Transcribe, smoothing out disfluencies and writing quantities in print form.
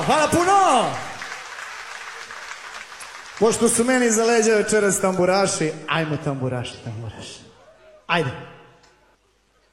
Hvala puno! Pošto su meni za leđa večeras tamburaši, ajmo tamburaši. Ajde.